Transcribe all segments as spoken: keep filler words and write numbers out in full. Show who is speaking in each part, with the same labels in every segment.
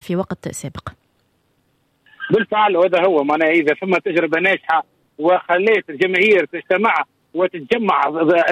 Speaker 1: في وقت سابق.
Speaker 2: بالفعل وهذا هو معناها إذا ثم تجربة ناجحة وخليت الجماهير تجتمع وتتجمع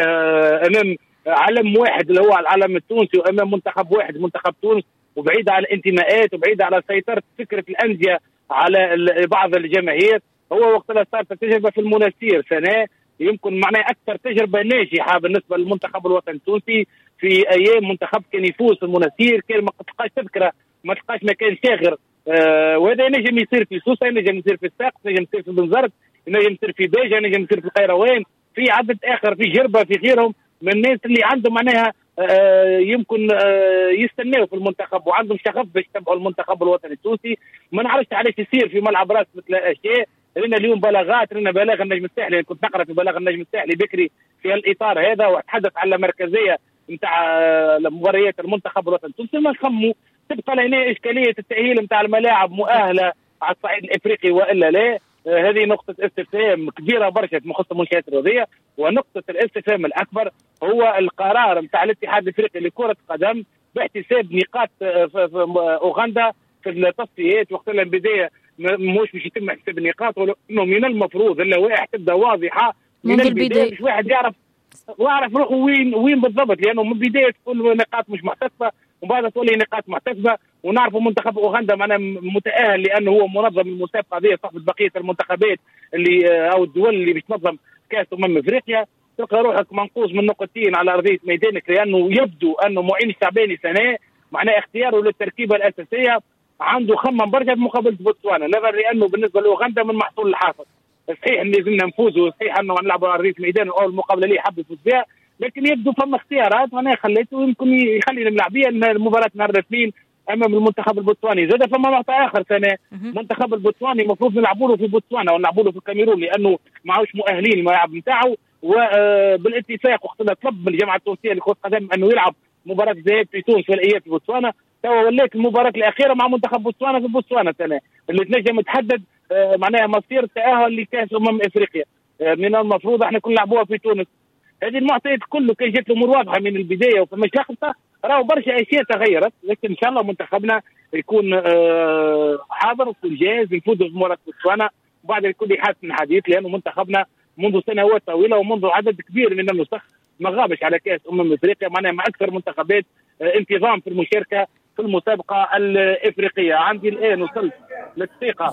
Speaker 2: أمام علم واحد اللي هو العلم التونسي وأمام منتخب واحد منتخب تونس وبعيد على الانتماءات وبعيد على سيطرة فكرة الأندية على بعض الجماهير، هو وقتها صارت التجربة في المنستير سنة يمكن معناها أكثر تجربة ناجحة بالنسبة للمنتخب الوطني التونسي في أيام منتخب كان يفوز في المنستير، كان ما تلقاش تذكرة ما تلقاش مكان شاغر. آه وهذا ينجم يصير في سوسة، ينجم يصير في الساقس، ينجم يصير في بنزرت، ينجم يصير في باجة، ينجم يصير في القيروان، في عدد آخر في جربة في غيرهم من الناس اللي عندهم معناها آه يمكن آه يستناوا في المنتخب وعندهم شغف باش يتبعوا المنتخب الوطني التونسي. ما نعرفش علاش يصير في ملعب راس مثل الاشياء. لنا اليوم بلاغات، لنا بلاغ النجم الساحلي، كنت نقرا في بلاغ النجم الساحلي بكري في الاطار هذا وتحدث على مركزيه نتاع مباريات المنتخب الوطني التونسي. ما نخموا تبقى لنا اشكاليه التاهيل نتاع الملاعب مؤهله على الصعيد الافريقي والا لا. آه هذه نقطه استفهام كبيره برشا في مخصص المنشات الرياضيه. ونقطه الاستفهام الاكبر هو القرار نتاع الاتحاد الافريقي لكره القدم باحتساب نقاط في اوغندا في التصفيات وقت البدايه مش باش يتم حساب النقاط، ولكنه من المفروض اللوائح تبدا واضحه من البدايه باش واحد يعرف واعرف روحه وين وين بالضبط، لانه من البدايه تكون نقاط مش محتسبه ومن بعد تولي نقاط محتسبه. ونعرفوا منتخب اوغندا معنا متاهل لانه هو منظم المسابقه هذه صاحب بقيه المنتخبات اللي او الدول اللي باش تنظم كاس امم افريقيا. تلقى روحك منقوص من نقطتين على ارضيه ميدانك، لانه يبدو انه معين الشعباني سنه معناه اختياره للتركيبه الاساسيه عنده خمم برشا بمقابله بوتسوانا، نظرا لانه بالنسبه لاوغندا من محصول الحاصل. صحيح ان لازمنا نفوزوا، صحيح انه نلعبوا على ارضيه ميدان او المقابله اللي حب يفوز بها، لكن يبدو فما اختيارات معناها خليته يمكن يخلي الملاعبيه المباراه نهار الاثنين امام المنتخب البوتسواني. زاد فما نقطه اخر سنه المنتخب البوتسواني المفروض نلعبوا له في بوتسوانا ونلعبوا له في الكاميرون لانه معهوش مؤهلين الملاعب نتاعو، وبالاتفاق وقت طلب من الجامعه التونسيه لكره القدم انه يلعب مباراه ذهاب في تونس والاياب في بوتسوانا. توا ولات المباراه الاخيره مع منتخب بوتسوانا في بوتسوانا سنه اللي تنجم تحدد معناها مصير التاهل لكاس امم افريقيا. من المفروض احنا كنا نلعبوها في تونس. هذه المعطيات كله كان جات الامور واضحه من البدايه وفما لخبطه، راهو برشا اشياء تغيرت، لكن ان شاء الله منتخبنا يكون حاضر ويكون جاهز يفوز بمباراه بوتسوانا وبعد يكون يحسن الحديث، لانه منتخبنا منذ سنوات طويله ومنذ عدد كبير من النسخ ما غابش على كاس امم افريقيا، معناها مع اكثر منتخبات انتظام في المشاركه في المسابقه الافريقيه. عندي الان وصلت للدقيقه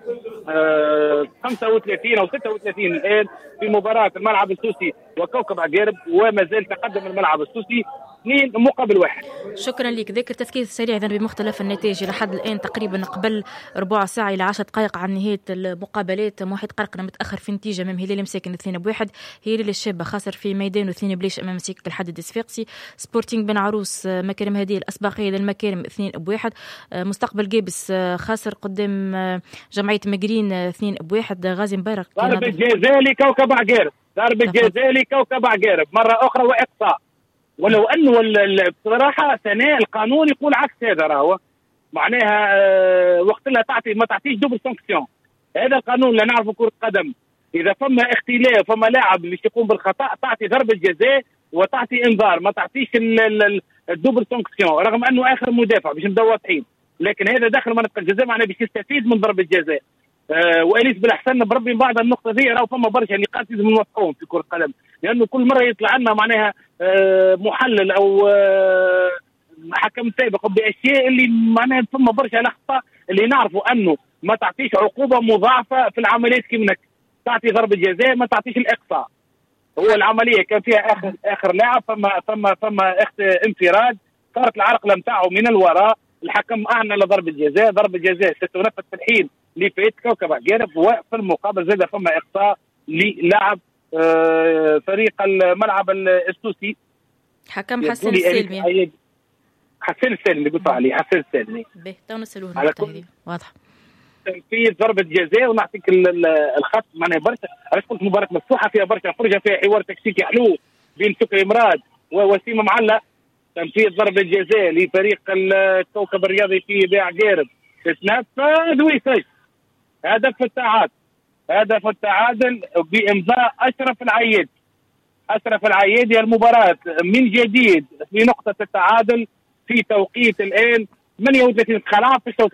Speaker 2: خمسة وثلاثين او ستة وثلاثين الان في مباراه الملعب السوسي وكوكب عقارب، وما زال تقدم الملعب السوسي اثنين مقابل واحد.
Speaker 1: شكرا لك. ذكر تذكير سريع اذا بمختلف النتائج لحد الان تقريبا قبل ربع ساعه الى عشر دقائق عن نهايه المقابلات. موحد قرقنه متاخر في نتيجه امام هلال مساكن اثنين بواحد، هلال الشابه خاسر في ميدان اثنين بليش امام سيكك الحدد الصفاقسي، سبورتينغ بن عروس مكارم هذه الاسباقيه للمكارم اثنين بواحد، مستقبل جابس خاسر قدام جمعيه مقرين اثنين بواحد، غازي مبارك
Speaker 2: ضربه جزاء لكوكب عقارب، ضربه جزاء لكوكب عقارب مره اخرى واقصاء. ولو انه بصراحه سناء القانون يقول عكس هذا، راهو معناها أه وقت لها تعطي ما تعطيش دوبل سانكسيون. هذا القانون اللي نعرفه كره قدم اذا فما اختلاف فما لاعب اللي يقوم بالخطا تعطي ضربه جزاء وتعطي انذار، ما تعطيش الدوبل سانكسيون، رغم انه اخر مدافع باش نبداو واضحين، لكن هذا داخل منطقه الجزاء معناه باش يستفيد من ضربه جزاء. أه واليس بالاحسن بربي بعد النقطه ذي راهو فما برشا نقاط لازم نوفقوهم في كره القدم، لانه كل مره يطلع لنا معناها أه محلل او أه حكم سابق باشياء اللي معناها فما برشا لخبطه اللي نعرفوا انه ما تعطيش عقوبه مضاعفه في العمليات كيما تعطي ضربه جزاء ما تعطيش الاقصاء. هو العمليه كان فيها اخر اخر لاعب فما فما فما انفراد، صارت العرقله نتاعو من الوراء، الحكم اعلن لضربه جزاء، ضربه جزاء ستنفذ في الحين لفئة كوكب عقارب، وفي المقابل زاد فما اقصاء للاعب آه فريق الملعب السوسي
Speaker 1: حكم حسن السالمي.
Speaker 2: حسن السالمي اللي قلت عليه حسن السالمي.
Speaker 1: به تو نسالوه النقطه هذه واضحه.
Speaker 2: في ضربه جزاء ونعطيك الخط معناها برشا، علاش قلت مباراه مفتوحه فيها برشا فرجه، فيها حوار تكتيكي حلو بين شكري مراد ووسيم معلة. كان في ضربه جزاء لفريق الكوكب الرياضي في عقارب تتنفذ ويسجل هدف التعادل، هدف التعادل بإمضاء أشرف العياد. أشرف العياد المباراة من جديد في نقطة التعادل في توقيت الآن ثمانية وثلاثين خلاص في